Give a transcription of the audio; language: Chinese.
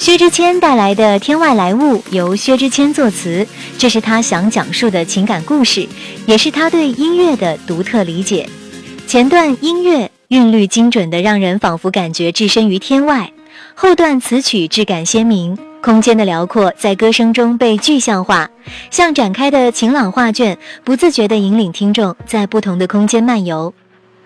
薛之谦带来的《天外来物》由薛之谦作词，这是他想讲述的情感故事，也是他对音乐的独特理解。前段音乐韵律精准的让人仿佛感觉置身于天外，后段词曲质感鲜明，空间的辽阔在歌声中被具象化，像展开的晴朗画卷，不自觉地引领听众在不同的空间漫游。